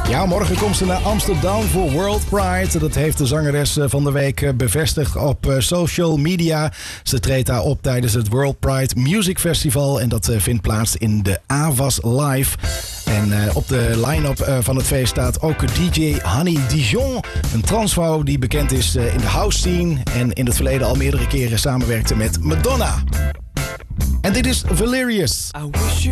Ja, morgen komt ze naar Amsterdam voor World Pride. Dat heeft de zangeres van de week bevestigd op social media. Ze treedt daar op tijdens het World Pride Music Festival. En dat vindt plaats in de Avas Live. En op de line-up van het feest staat ook DJ Honey Dijon. Een transvrouw die bekend is in de house scene. En in het verleden al meerdere keren samenwerkte met Madonna. En dit is Valerius.